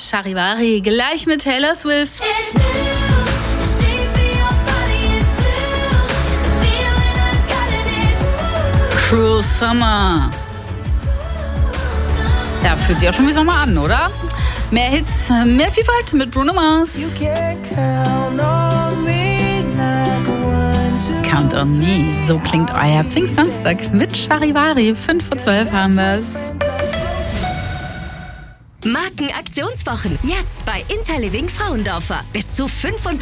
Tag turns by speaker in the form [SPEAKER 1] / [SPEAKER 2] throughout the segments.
[SPEAKER 1] Charivari, gleich mit Taylor Swift. Cruel Summer. Ja, fühlt sich auch schon wie Sommer an, oder? Mehr Hits, mehr Vielfalt mit Bruno Mars. Count on me. So klingt euer Pfingstsamstag mit Charivari. 5:12 haben wir's.
[SPEAKER 2] Markenaktionswochen. Jetzt bei Interliving Frauendorfer. Bis zu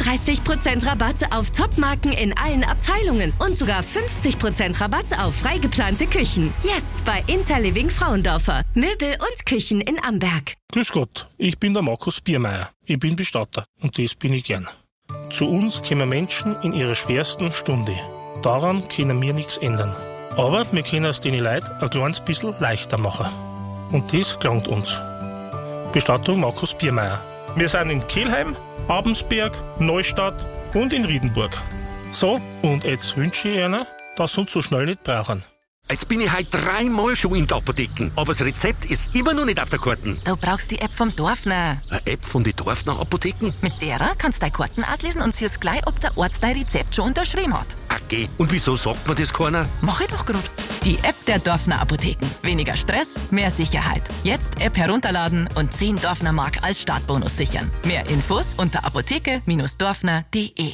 [SPEAKER 2] 35% Rabatte auf Top-Marken in allen Abteilungen und sogar 50% Rabatte auf frei geplante Küchen. Jetzt bei Interliving Frauendorfer. Möbel und Küchen in Amberg.
[SPEAKER 3] Grüß Gott, ich bin der Markus Biermeier. Ich bin Bestatter und das bin ich gern. Zu uns kommen Menschen in ihrer schwersten Stunde. Daran können wir nichts ändern. Aber wir können es den Leuten ein kleines bisschen leichter machen. Und das gelangt uns. Bestattung Markus Biermeier. Wir sind in Kelheim, Abensberg, Neustadt und in Riedenburg. So, und jetzt wünsche ich Ihnen, dass Sie uns so schnell nicht brauchen.
[SPEAKER 4] Jetzt bin ich heute 3-mal schon in der Apotheke, aber das Rezept ist immer noch nicht auf der Karte.
[SPEAKER 5] Du brauchst die App vom Dorfner.
[SPEAKER 4] Eine App von den Dorfner Apotheken?
[SPEAKER 5] Mit der kannst du deine Karten auslesen und siehst gleich, ob der Arzt dein Rezept schon unterschrieben hat.
[SPEAKER 4] Okay, und wieso sagt mir das keiner?
[SPEAKER 5] Mach ich doch grad. Die App der Dorfner Apotheken. Weniger Stress, mehr Sicherheit. Jetzt App herunterladen und 10 Dorfner Mark als Startbonus sichern. Mehr Infos unter apotheke-dorfner.de.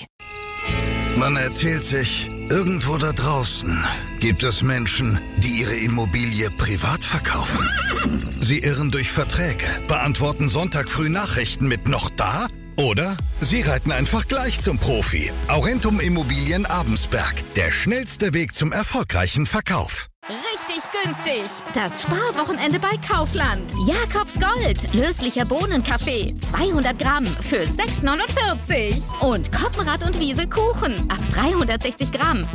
[SPEAKER 6] Man erzählt sich, irgendwo da draußen gibt es Menschen, die ihre Immobilie privat verkaufen. Sie irren durch Verträge, beantworten Sonntag früh Nachrichten mit "noch da?" Oder sie reiten einfach gleich zum Profi. Aurentum Immobilien Abensberg. Der schnellste Weg zum erfolgreichen Verkauf.
[SPEAKER 7] Richtig günstig. Das Sparwochenende bei Kaufland. Jakobs Gold. Löslicher Bohnenkaffee. 200 Gramm für 6,49. Und Koppenrad und Wiese Kuchen. Ab 360 Gramm.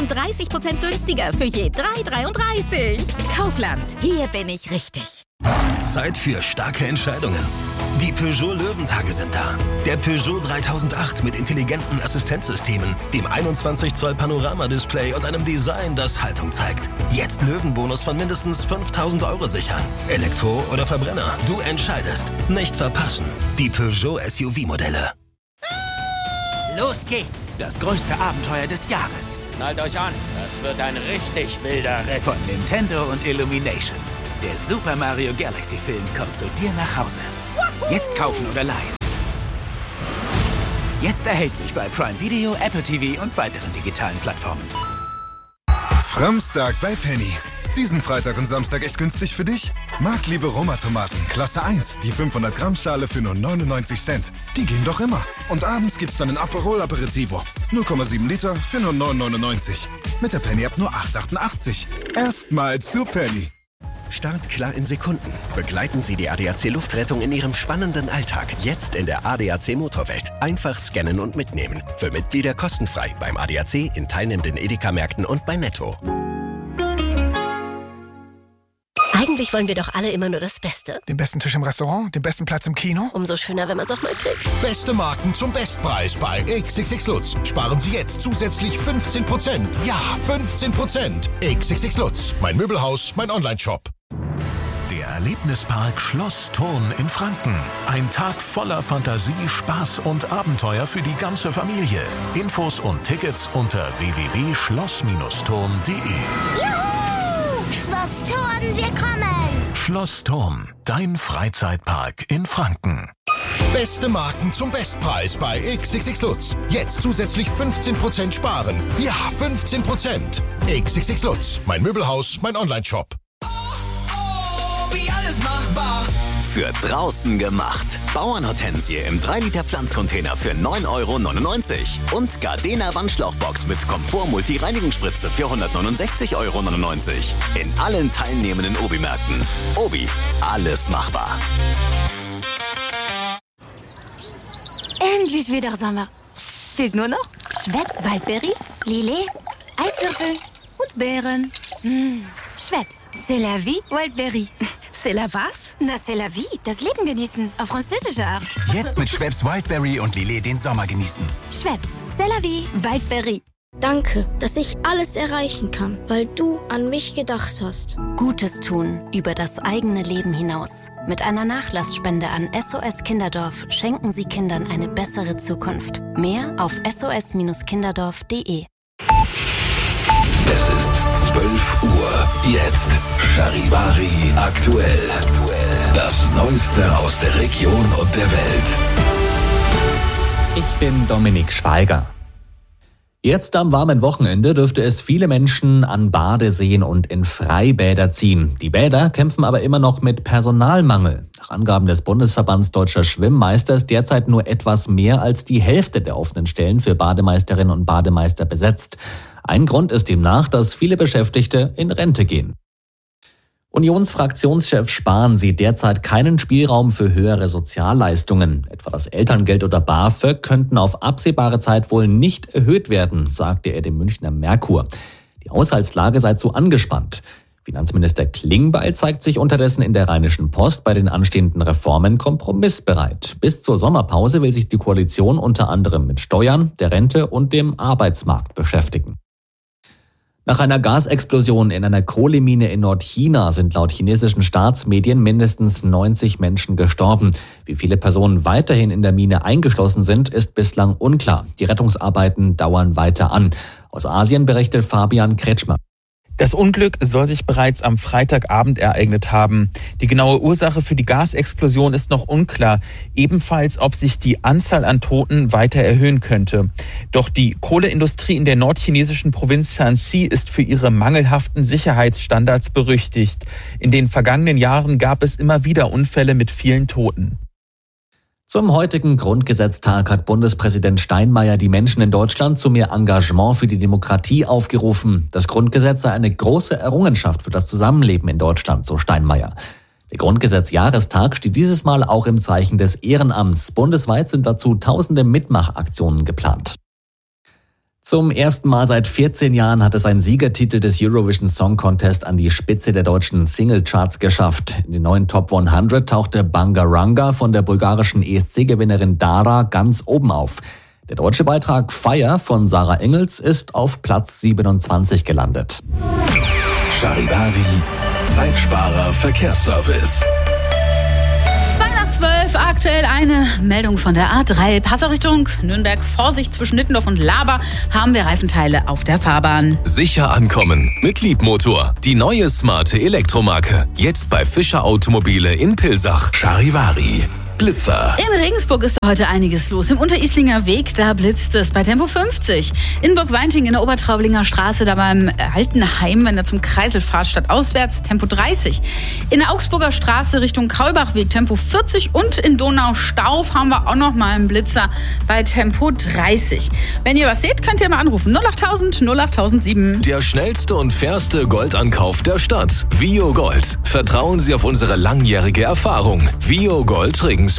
[SPEAKER 7] 33% günstiger für je 3,33. Kaufland. Hier bin ich richtig.
[SPEAKER 8] Zeit für starke Entscheidungen. Die Peugeot Löwentage sind da. Der Peugeot 3008 mit intelligenten Assistenzsystemen, dem 21 Zoll Panoramadisplay und einem Design, das Haltung zeigt. Jetzt Löwenbonus von mindestens 5.000 € sichern. Elektro oder Verbrenner, du entscheidest. Nicht verpassen. Die Peugeot SUV-Modelle.
[SPEAKER 9] Los geht's! Das größte Abenteuer des Jahres.
[SPEAKER 10] Schnallt euch an, das wird ein richtig wilder Ritt.
[SPEAKER 9] Von Nintendo und Illumination. Der Super Mario Galaxy Film kommt zu dir nach Hause. Jetzt kaufen oder leihen. Jetzt erhältlich bei Prime Video, Apple TV und weiteren digitalen Plattformen.
[SPEAKER 11] Frömmstag bei Penny. Diesen Freitag und Samstag echt günstig für dich? Marktliebe Roma-Tomaten, Klasse 1, die 500 Gramm Schale für nur 99 Cent. Die gehen doch immer. Und abends gibt's dann ein Aperol Aperitivo. 0,7 Liter für nur 9,99. Mit der Penny-App nur 8,88. Erstmal zu Penny.
[SPEAKER 8] Start klar in Sekunden. Begleiten Sie die ADAC Luftrettung in Ihrem spannenden Alltag. Jetzt in der ADAC Motorwelt. Einfach scannen und mitnehmen. Für Mitglieder kostenfrei beim ADAC, in teilnehmenden Edeka-Märkten und bei Netto.
[SPEAKER 12] Eigentlich wollen wir doch alle immer nur das Beste.
[SPEAKER 13] Den besten Tisch im Restaurant, den besten Platz im Kino.
[SPEAKER 12] Umso schöner, wenn man es auch mal kriegt.
[SPEAKER 14] Beste Marken zum Bestpreis bei XXX Lutz. Sparen Sie jetzt zusätzlich 15%. Ja, 15%. XXX Lutz. Mein Möbelhaus, mein Onlineshop.
[SPEAKER 15] Der Erlebnispark Schloss Thurn in Franken. Ein Tag voller Fantasie, Spaß und Abenteuer für die ganze Familie. Infos und Tickets unter www.schloss-thurn.de.
[SPEAKER 16] Juhu! Schloss Thurn, wir kommen!
[SPEAKER 15] Schloss Thurn, dein Freizeitpark in Franken.
[SPEAKER 14] Beste Marken zum Bestpreis bei XXX Lutz. Jetzt zusätzlich 15% sparen. Ja, 15%. XXX Lutz. Mein Möbelhaus, mein Onlineshop.
[SPEAKER 17] Wie alles machbar.
[SPEAKER 18] Für draußen gemacht. Bauernhortensie im 3-Liter Pflanzcontainer für 9,99 € und Gardena Wandschlauchbox mit Komfort-Multi-Reinigungsspritze für 169,99 € in allen teilnehmenden Obi-Märkten. Obi, alles machbar.
[SPEAKER 19] Endlich wieder Sommer. Fehlt nur noch Schweppes Waldbeere, Lillet, Eiswürfel und Beeren. Schweppes, c'est la vie, Waldbeere. C'est la was? Na, c'est la vie, das Leben genießen. Auf französische Art.
[SPEAKER 20] Jetzt mit Schweppes Wildberry und Lillet den Sommer genießen.
[SPEAKER 19] Schweppes, c'est la vie, Waldbeere.
[SPEAKER 20] Danke, dass ich alles erreichen kann, weil du an mich gedacht hast.
[SPEAKER 21] Gutes tun über das eigene Leben hinaus. Mit einer Nachlassspende an SOS Kinderdorf schenken Sie Kindern eine bessere Zukunft. Mehr auf sos-kinderdorf.de.
[SPEAKER 15] Es ist 12 Uhr. Jetzt Charivari aktuell. Das Neueste aus der Region und der Welt.
[SPEAKER 22] Ich bin Dominik Schweiger. Jetzt am warmen Wochenende dürfte es viele Menschen an Badeseen und in Freibäder ziehen. Die Bäder kämpfen aber immer noch mit Personalmangel. Nach Angaben des Bundesverbands Deutscher Schwimmmeister ist derzeit nur etwas mehr als die Hälfte der offenen Stellen für Bademeisterinnen und Bademeister besetzt. Ein Grund ist demnach, dass viele Beschäftigte in Rente gehen. Unionsfraktionschef Spahn sieht derzeit keinen Spielraum für höhere Sozialleistungen. Etwa das Elterngeld oder BAföG könnten auf absehbare Zeit wohl nicht erhöht werden, sagte er dem Münchner Merkur. Die Haushaltslage sei zu angespannt. Finanzminister Klingbeil zeigt sich unterdessen in der Rheinischen Post bei den anstehenden Reformen kompromissbereit. Bis zur Sommerpause will sich die Koalition unter anderem mit Steuern, der Rente und dem Arbeitsmarkt beschäftigen. Nach einer Gasexplosion in einer Kohlemine in Nordchina sind laut chinesischen Staatsmedien mindestens 90 Menschen gestorben. Wie viele Personen weiterhin in der Mine eingeschlossen sind, ist bislang unklar. Die Rettungsarbeiten dauern weiter an. Aus Asien berichtet Fabian Kretschmer.
[SPEAKER 23] Das Unglück soll sich bereits am Freitagabend ereignet haben. Die genaue Ursache für die Gasexplosion ist noch unklar. Ebenfalls, ob sich die Anzahl an Toten weiter erhöhen könnte. Doch die Kohleindustrie in der nordchinesischen Provinz Shanxi ist für ihre mangelhaften Sicherheitsstandards berüchtigt. In den vergangenen Jahren gab es immer wieder Unfälle mit vielen Toten.
[SPEAKER 22] Zum heutigen Grundgesetztag hat Bundespräsident Steinmeier die Menschen in Deutschland zu mehr Engagement für die Demokratie aufgerufen. Das Grundgesetz sei eine große Errungenschaft für das Zusammenleben in Deutschland, so Steinmeier. Der Grundgesetz-Jahrestag steht dieses Mal auch im Zeichen des Ehrenamts. Bundesweit sind dazu tausende Mitmachaktionen geplant. Zum ersten Mal seit 14 Jahren hat es ein Siegertitel des Eurovision Song Contest an die Spitze der deutschen Singlecharts geschafft. In den neuen Top 100 tauchte Bangaranga von der bulgarischen ESC-Gewinnerin Dara ganz oben auf. Der deutsche Beitrag Fire von Sarah Engels ist auf Platz 27 gelandet.
[SPEAKER 15] Charivari, Zeitsparer Verkehrsservice.
[SPEAKER 1] 12 aktuell eine Meldung von der A3. Passerichtung Nürnberg, Vorsicht zwischen Nittendorf und Laber haben wir Reifenteile auf der Fahrbahn.
[SPEAKER 24] Sicher ankommen mit Liebmotor. Die neue smarte Elektromarke. Jetzt bei Fischer Automobile in Pilsach.
[SPEAKER 15] Charivari. Blitzer.
[SPEAKER 1] In Regensburg ist heute einiges los. Im Unterislinger Weg, da blitzt es bei Tempo 50. In Burg-Weinting in der Obertraublinger Straße, da beim Altenheim, wenn er zum Kreisel fahrt, statt auswärts, Tempo 30. In der Augsburger Straße Richtung Kaulbachweg, Tempo 40. Und in Donaustauf haben wir auch noch mal einen Blitzer bei Tempo 30. Wenn ihr was seht, könnt ihr mal anrufen. 08000 08007.
[SPEAKER 24] Der schnellste und fairste Goldankauf der Stadt. Vio Gold. Vertrauen Sie auf unsere langjährige Erfahrung. Vio Gold Regensburg.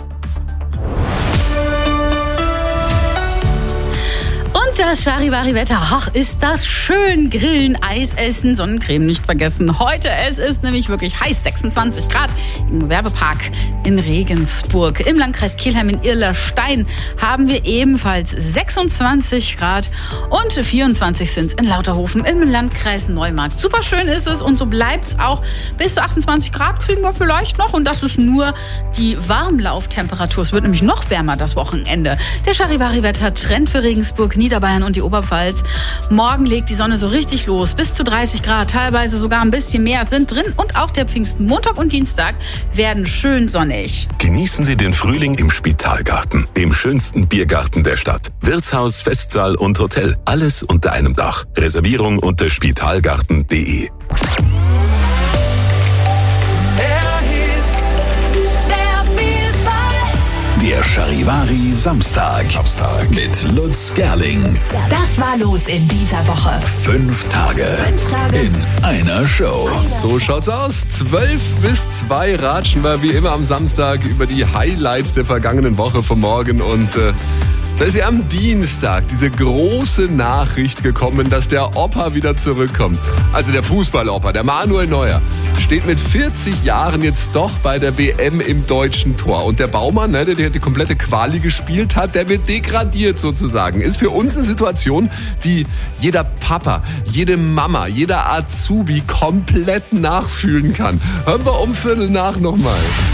[SPEAKER 1] Und das Charivari-Wetter, ach, ist das schön. Grillen, Eis essen, Sonnencreme nicht vergessen. Heute, es ist nämlich wirklich heiß, 26 Grad im Gewerbepark in Regensburg. Im Landkreis Kelheim in Irlerstein haben wir ebenfalls 26 Grad und 24 sind es in Lauterhofen im Landkreis Neumarkt. Super schön ist es und so bleibt es auch. Bis zu 28 Grad kriegen wir vielleicht noch und das ist nur die Warmlauftemperatur. Es wird nämlich noch wärmer das Wochenende. Der Charivari-Wetter-Trend für Regensburg, Niederbayern und die Oberpfalz. Morgen legt die Sonne so richtig los. Bis zu 30 Grad, teilweise sogar ein bisschen mehr sind drin. Und auch der Pfingstmontag und Dienstag werden schön sonnig.
[SPEAKER 15] Genießen Sie den Frühling im Spitalgarten, dem schönsten Biergarten der Stadt. Wirtshaus, Festsaal und Hotel, alles unter einem Dach. Reservierung unter spitalgarten.de. Der Charivari Samstag mit Lutz Gerling.
[SPEAKER 5] Das war los in dieser Woche.
[SPEAKER 15] 5 Tage in einer Show.
[SPEAKER 25] So schaut's aus. 12 bis 2 ratschen wir wie immer am Samstag über die Highlights der vergangenen Woche vom Morgen und Da ist ja am Dienstag diese große Nachricht gekommen, dass der Opa wieder zurückkommt. Also der Fußballopa, der Manuel Neuer, steht mit 40 Jahren jetzt doch bei der WM im deutschen Tor. Und der Baumann, der die komplette Quali gespielt hat, der wird degradiert sozusagen. Ist für uns eine Situation, die jeder Papa, jede Mama, jeder Azubi komplett nachfühlen kann. Hören wir um 7:15 nochmal.